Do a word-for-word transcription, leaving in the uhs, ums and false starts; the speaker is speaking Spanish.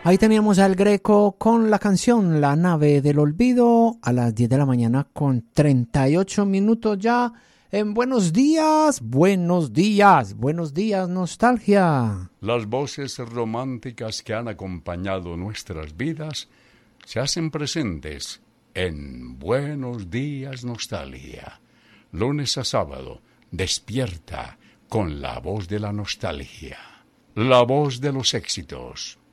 Ahí teníamos al Greco con la canción La nave del olvido a las diez de la mañana con treinta y ocho minutos ya en Buenos Días, Buenos Días, Buenos Días Nostalgia. Las voces románticas que han acompañado nuestras vidas se hacen presentes en Buenos Días Nostalgia. Lunes a sábado, despierta con la voz de la nostalgia, la voz de los éxitos.